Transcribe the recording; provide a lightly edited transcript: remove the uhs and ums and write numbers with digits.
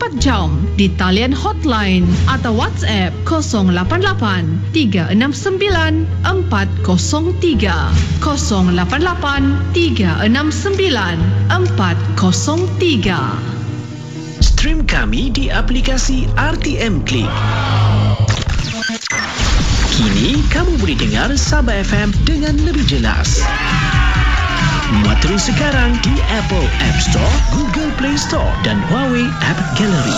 jam di talian hotline atau WhatsApp 088 369 403 088 369 403. Stream kami di aplikasi RTM Klik. Kini kamu boleh dengar Sabah FM dengan lebih jelas. Muat terus sekarang di Apple App Store, Google Play Store dan Huawei App Gallery.